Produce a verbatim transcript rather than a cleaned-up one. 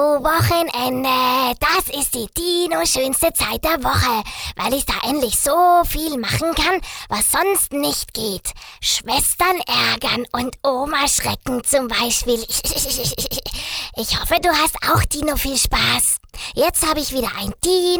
Wochenende, das ist die Dino-schönste Zeit der Woche, weil ich da endlich so viel machen kann, was sonst nicht geht. Schwestern ärgern und Oma schrecken zum Beispiel. Ich hoffe, du hast auch Dino viel Spaß. Jetzt habe ich wieder ein Dino